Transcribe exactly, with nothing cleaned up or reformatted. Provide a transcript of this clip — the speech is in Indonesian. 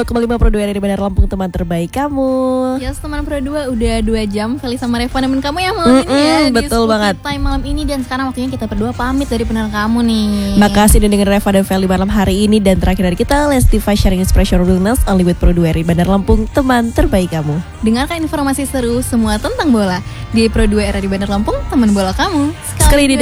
Kembali Pro dua dari Bandar Lampung, teman terbaik kamu. Yes, teman Pro dua udah dua jam Feli sama Reva nemenin kamu ya malam mm -mm, ini ya. Betul banget. Time malam ini, dan sekarang waktunya kita berdua pamit dari pendengar kamu nih. Makasih udah dengerin Reva dan Feli malam hari ini. Dan terakhir dari kita, Let's Divide Sharing Inspiration Realness only with Pro dua dari Bandar Lampung, teman terbaik kamu. Dengarkan informasi seru semua tentang bola di Pro dua era di Bandar Lampung, teman bola kamu. Sekali di